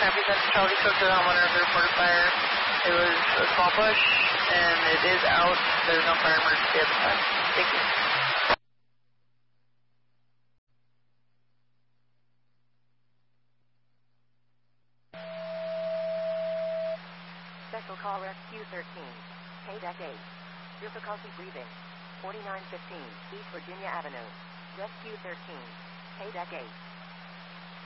Copy, that's Charlie spoke to the homeowner of the reported fire. It was a small push, and it is out. There's no fire emergency at the time. Thank you. Special call Rescue 13. K-Deck 8. Difficulty breathing. 4915 East Virginia Avenue. Rescue 13. K-Deck 8.